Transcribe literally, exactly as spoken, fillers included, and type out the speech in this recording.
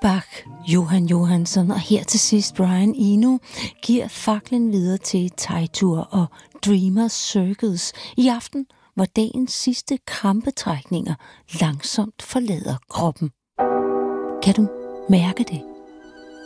Bach, Johan Johansson og her til sidst Brian Eno giver faklen videre til Teitur og Dreamers Circus i aften, hvor dagens sidste krampetrækninger langsomt forlader kroppen. Kan du mærke det?